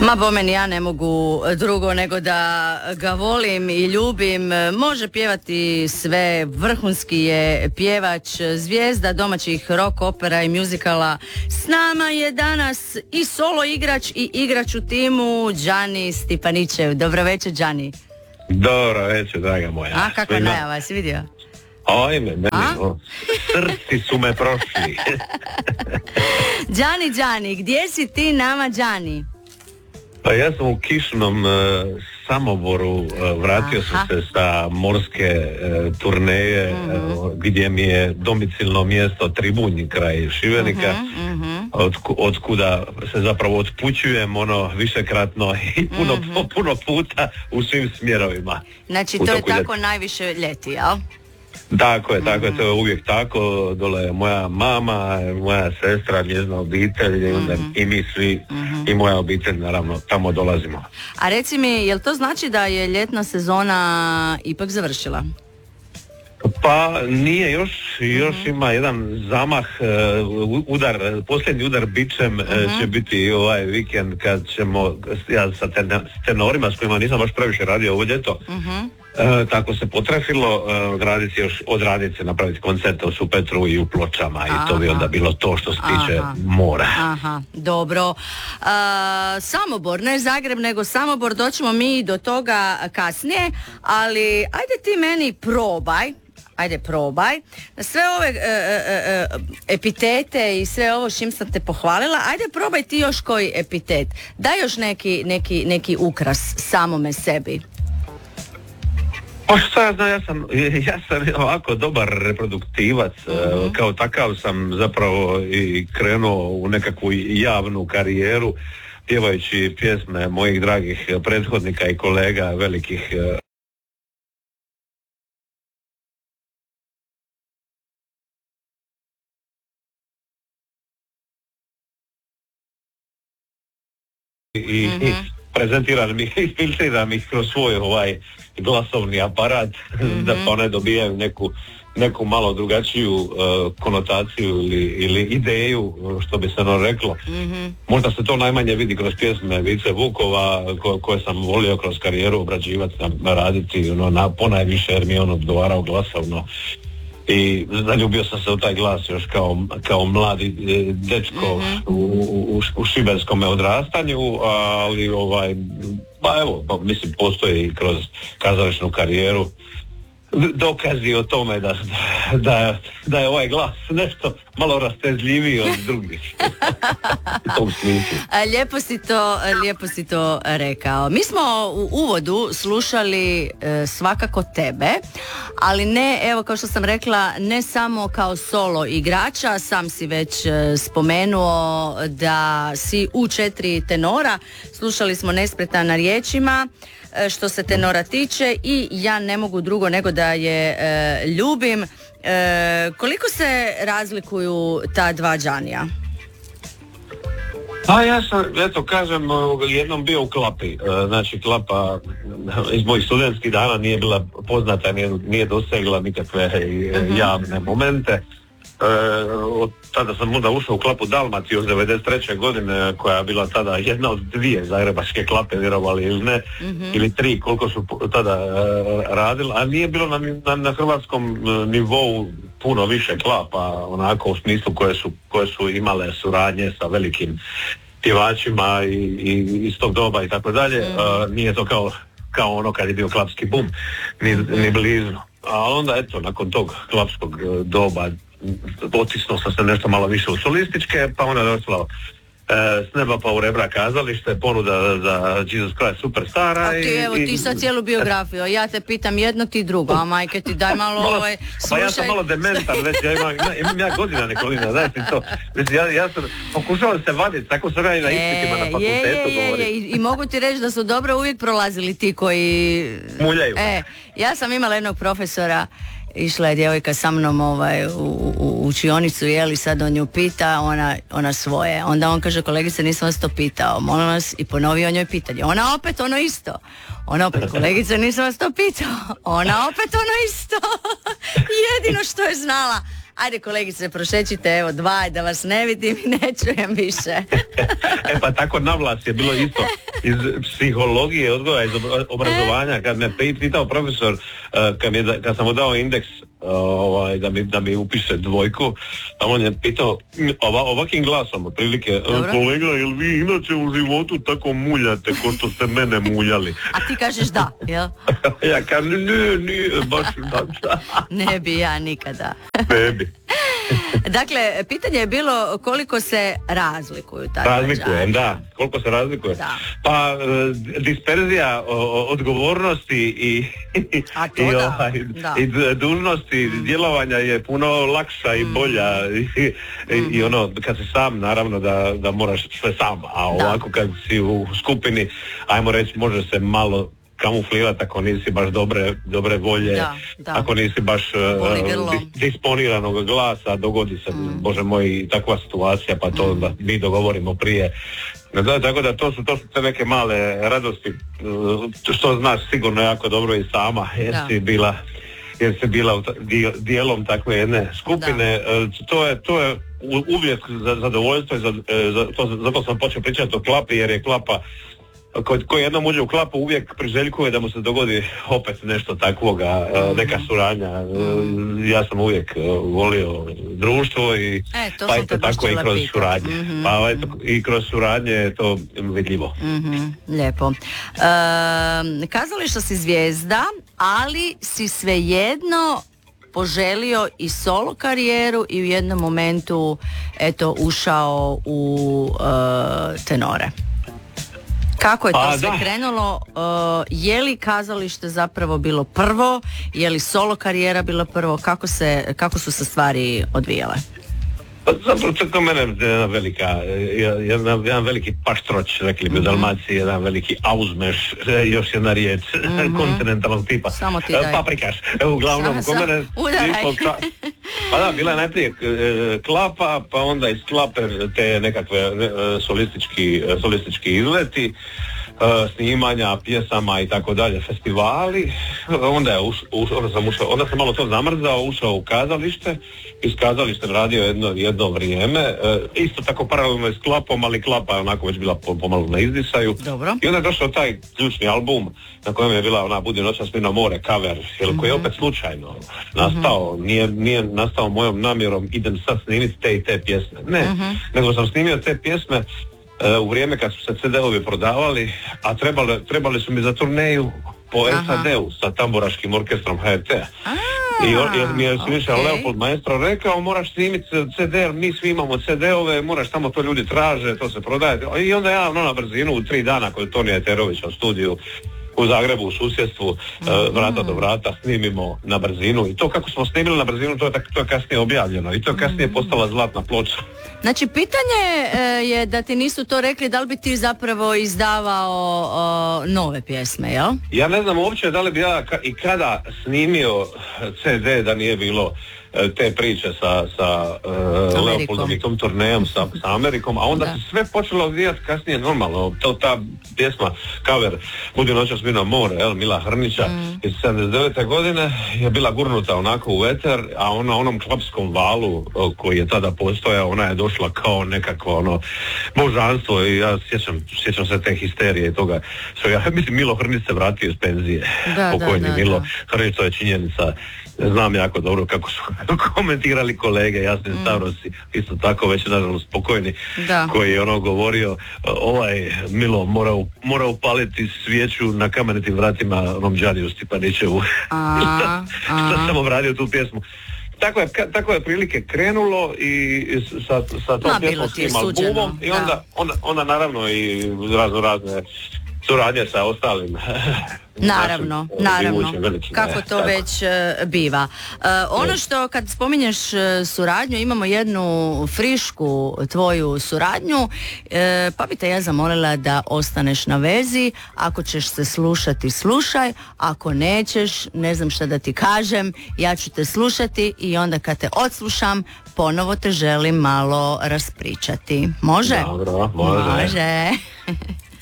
Ma bome ni ja ne mogu drugo nego da ga volim i ljubim. Može pjevati sve, vrhunski je pjevač, zvijezda domaćih rock, opera i muzikala. S nama je danas i solo igrač i igrač u timu Đani Stipaničev. Dobro večer, Đani. Dobro večer, draga moja. A, kakva najava, si vidio? Ajme, srci su me prošli. Đani, gdje si ti nama, Đani? Pa ja sam u kišnom Samoboru, vratio sam se sa morske turneje, gdje mi je domicilno mjesto Tribunj kraj Šibenika, od kuda se zapravo otpućujem višekratno i puno puta u svim smjerovima. Znači to je tako najviše ljeti, jel? Tako je, to je uvijek tako. Dole je moja mama, moja sestra, njezina obitelj, i mi svi, i moja obitelj, naravno, tamo dolazimo. A reci mi, jel to znači da je ljetna sezona ipak završila? Pa nije još ima jedan zamah, posljednji udar bičem će biti ovaj vikend kad ćemo, ja sa tenorima s kojima nisam baš previše radio ovo ljeto, tako se potrefilo odraditi se, napraviti koncerte u Supetru i u Pločama i to bi onda bilo to što se tiče mora. Dobro. Samobor, ne Zagreb nego Samobor, doćemo mi do toga kasnije, ali ajde ti meni probaj sve ove epitete i sve ovo čim sam te pohvalila, ajde probaj ti još koji epitet, daj još neki ukras samome sebi. Pa šta ja znam, ja sam ovako dobar reproduktivac, kao takav sam zapravo i krenuo u nekakvu javnu karijeru pjevajući pjesme mojih dragih prethodnika i kolega velikih i prezentiram ih, isfiltriram ih kroz svoj glasovni aparat, da pa one dobijaju neku malo drugačiju konotaciju ili ideju, što bi se reklo. Možda se to najmanje vidi kroz pjesme Vice Vukova, koje sam volio kroz karijeru obrađivati, raditi ponajviše, jer mi je on odgovarao glasovno. I zaljubio sam se u taj glas još kao mladi dečko u šibenskom odrastanju, ali mislim postoji i kroz kazališnu karijeru dokazi o tome da je ovaj glas nešto malo rastezljiviji od drugih. U tom smislu. Lijepo si to rekao. Mi smo u uvodu slušali svakako tebe, ali ne, evo kao što sam rekla, ne samo kao solo igrača, sam si već spomenuo da si u 4 tenora, slušali smo Nespretan na riječima, što se tenora tiče, i ja ne mogu drugo nego da je ljubim. Koliko se razlikuju ta dva Đanija? Pa ja sam, jednom bio u Klapi. Znači Klapa iz mojih studentskih dana nije bila poznata, nije dosegla nikakve javne momente. Od tada sam onda ušao u Klapu Dalmatiju od 93. godine, koja je bila tada jedna od 2 zagrebačke klape, vjerovali ili ne, ili 3, koliko su tada radili, a nije bilo na hrvatskom nivou puno više klapa, onako u smislu koje su imale suradnje sa velikim pjevačima i iz tog doba i tako dalje. Nije to kao ono kad je bio klapski bum, ni blizu. A onda nakon tog klapskog doba otisnuo sam se nešto malo više u solističke, pa onda je došlo S neba pa u rebra kazalište, ponuda za Jesus Christ Superstara. A ti sad cijelu biografiju, ja te pitam jedno, ti drugo, a majke ti daj malo slušaj. Pa ja sam malo dementan već, imam ja godina Nikolina, znaš ti to. Ja sam pokušao se vaditi, tako sam ja i na ispitima na fakultetu govorim. I mogu ti reći da su dobro uvijek prolazili ti koji muljaju. Ja sam imala jednog profesora, išla je djevojka sa mnom u učionicu, i sad on nju pita, ona svoje. Onda on kaže, kolegice, nisam vas to pitao, molim vas, i ponovio o njoj pitanje. Ona opet ono isto. Ona opet, kolegice, nisam vas to pitao. Ona opet ono isto. Jedino što je znala. Ajde, kolegice, prošećite, evo 2, da vas ne vidim i ne čujem više. Pa tako na vlas je bilo isto. iz psihologije, odgoja, iz obrazovanja, kad me pitao profesor, kad sam mu dao indeks da mi upiše dvojku, a on je pitao ovakvim glasom, otprilike, kolega, jel vi inače u životu tako muljate ko što ste mene muljali? A ti kažeš da, jel? Ja kažem, nije, baš da. Ne bi ja nikada. Ne bi. Dakle, pitanje je bilo koliko se razlikuju taj Razlikujem, da. Koliko se razlikuje? Da. Pa, disperzija odgovornosti i dužnosti dužnosti djelovanja je puno lakša i bolja i ono, kad si sam, naravno da moraš sve sam, a ovako kad si u skupini, ajmo reći, može se malo kamuflirati ako nisi baš dobre volje, ako nisi baš disponiranog glasa, dogodi se, Bože moj, takva situacija, pa to da mi dogovorimo prije. Da, tako da to su te neke male radosti, što znaš sigurno jako dobro i sama, jer si bila dijelom takve jedne skupine. To je uvijek zadovoljstvo i zato sam počeo pričati o klapi, jer je klapa, ko jednom uđe u klapu uvijek priželjkuje da mu se dogodi opet nešto takvoga, neka suradnja. Ja sam uvijek volio društvo i pa eto tako i kroz suradnje. Pa eto i kroz suradnje je to vidljivo. Lijepo. Kazališta si zvijezda, ali si svejedno poželio i solo karijeru i u jednom momentu eto ušao u tenore. Kako je to sve krenulo? Je li kazalište zapravo bilo prvo? Je li solo karijera bila prvo? Kako su se stvari odvijale? Zapravo to kod mene jedan veliki paštroć, rekli bi u Dalmaciji, jedan veliki auzmeš, još jedna riječ kontinentalnog tipa. Paprikaš. Uglavnom, kod mene pa da, bila je najprije klapa, pa iz klape te nekakve solistički izleti, snimanja pjesama i tako dalje, festivali. Onda sam malo to zamrzao, ušao u kazalište, iz kazalištem radio jedno vrijeme, isto tako paralelno je s klapom, ali klapa je onako već bila pomalo na izdisaju. Dobro. I onda je došao taj ključni album na kojem je bila ona Budi noćas mi na more, cover, koji je opet slučajno nastao, nije nastao mojom namjerom idem sad snimiti te i te pjesme. Ne, nego sam snimio te pjesme u vrijeme kad su se CD-ovi prodavali, a trebali su mi za turneju po SAD-u sa tamburaškim orkestrom HRT-a. I mi je sliša Leopold maestro rekao, moraš snimiti CD, mi svi imamo CD-ove, moraš, tamo to ljudi traže, to se prodaje. I onda ja na brzinu u 3 dana kod Tonija Eterovića u studiju u Zagrebu, u susjedstvu, vrata do vrata, snimimo na brzinu. I to kako smo snimili na brzinu, to je kasnije objavljeno i to je kasnije postala zlatna ploča. Znači, pitanje je da ti nisu to rekli, da li bi ti zapravo izdavao nove pjesme, jel? Ja ne znam uopće da li bi ja i kada snimio CD da nije bilo te priče sa Leopoldom i tom turnejom sa Amerikom, a onda se sve počelo odvijati kasnije normalno. Ta pjesma, cover Budi noćas mi na more, Mila Hrnića iz 79. godine je bila gurnuta onako u eter, a ona onom klapskom valu koji je tada postojao, ona je došla kao nekakvo božanstvo i ja sjećam se te histerije i toga. Mislim, Milo Hrnić se vratio iz penzije. Pokojni Milo Hrnić, to je činjenica. Znam jako dobro kako su komentirali kolege, Jasni Stavrosi, isto tako već nažalost pokojni, koji je govorio, Milo mora upaliti svijeću na kamenitim vratima onom Đaniju Stipanićevu. Što sam obradio tu pjesmu. Tako je prilike krenulo i sa tom pjesmom svim albumom i onda naravno i razne suradnje sa ostalim. Naravno. Kako to već biva. Ono što kad spominješ suradnju, imamo jednu frišku tvoju suradnju, pa bi te ja zamolila da ostaneš na vezi. Ako ćeš se slušati, slušaj. Ako nećeš, ne znam šta da ti kažem, ja ću te slušati i onda kad te odslušam, ponovo te želim malo raspričati. Može? Dobro, može.